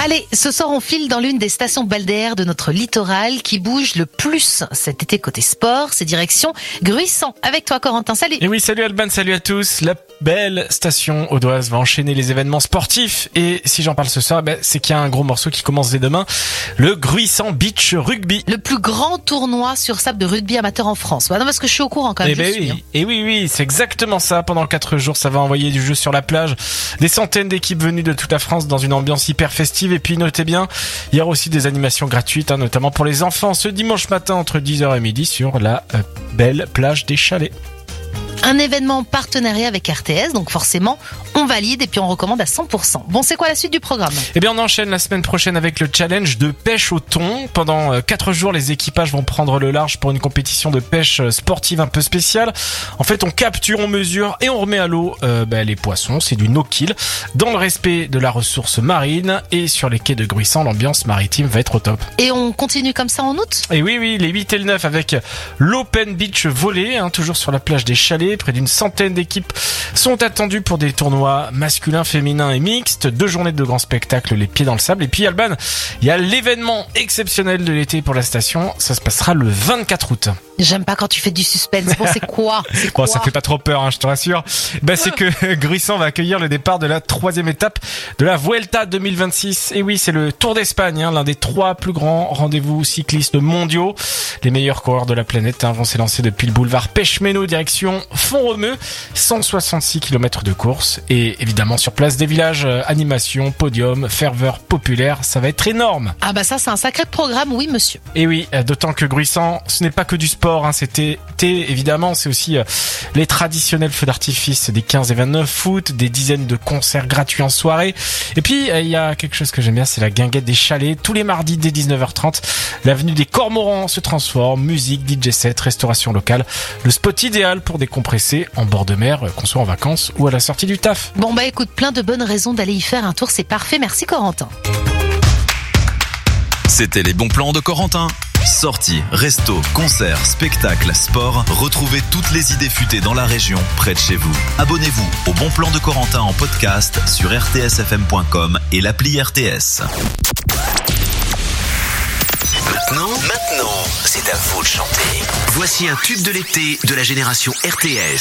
Allez, ce soir on file dans l'une des stations balnéaires de notre littoral qui bouge le plus cet été côté sport. C'est direction Gruissant. Avec toi Corentin, salut. Et oui, salut Alban, salut à tous. La belle station audoise va enchaîner les événements sportifs. Et si j'en parle ce soir, c'est qu'il y a un gros morceau qui commence dès demain. Le Gruissant Beach Rugby. Le plus grand tournoi sur sable de rugby amateur en France. Non, parce que je suis au courant quand même. Et oui, c'est exactement ça. Pendant 4 jours, ça va envoyer du jeu sur la plage. Des centaines d'équipes venues de toute la France dans une ambiance hyper festive. Et puis notez bien, il y aura aussi des animations gratuites, notamment pour les enfants, ce dimanche matin entre 10h et midi sur la belle plage des Chalets. Un événement en partenariat avec RTS, donc forcément, on valide et puis on recommande à 100%. Bon, c'est quoi la suite du programme ? Eh bien, on enchaîne la semaine prochaine avec le challenge de pêche au thon. Pendant 4 jours, les équipages vont prendre le large pour une compétition de pêche sportive un peu spéciale. En fait, on capture, on mesure et on remet à l'eau les poissons. C'est du no-kill, dans le respect de la ressource marine. Et sur les quais de Gruissant, l'ambiance maritime va être au top. Et on continue comme ça en août ? Et oui, les 8 et le 9 avec l'Open Beach Volley, toujours sur la plage des Chalets. Près d'une centaine d'équipes sont attendues pour des tournois masculins, féminins et mixtes. 2 journées de grands spectacles, les pieds dans le sable. Et puis Alban, il y a l'événement exceptionnel de l'été pour la station. Ça se passera le 24 août. J'aime pas quand tu fais du suspense. Bon, c'est quoi ? Bon, ça fait pas trop peur, je te rassure. C'est que Gruissant va accueillir le départ de la 3e étape de la Vuelta 2026. Et oui, c'est le Tour d'Espagne, l'un des 3 plus grands rendez-vous cyclistes mondiaux. Les meilleurs coureurs de la planète vont s'élancer depuis le boulevard Pechmeno direction Font-Romeu. 166 km de course. Et évidemment, sur place, des villages, animation, podium, ferveur populaire. Ça va être énorme. Ah ça, c'est un sacré programme, oui, monsieur. Et oui, d'autant que Gruissant, ce n'est pas que du sport. C'était évidemment, c'est aussi les traditionnels feux d'artifice des 15 et 29 août, des dizaines de concerts gratuits en soirée. Et puis il y a quelque chose que j'aime bien, c'est la guinguette des Chalets. Tous les mardis dès 19h30, l'avenue des Cormorans se transforme, musique, DJ set, restauration locale. Le spot idéal pour décompresser en bord de mer, qu'on soit en vacances ou à la sortie du taf. Bon écoute, plein de bonnes raisons d'aller y faire un tour, c'est parfait. Merci Corentin. C'était les bons plans de Corentin. Sorties, restos, concerts, spectacles, sport. Retrouvez toutes les idées futées dans la région, près de chez vous. Abonnez-vous au Bon Plan de Corentin en podcast sur rtsfm.com et l'appli RTS. Maintenant, c'est à vous de chanter. Voici un tube de l'été de la génération RTS.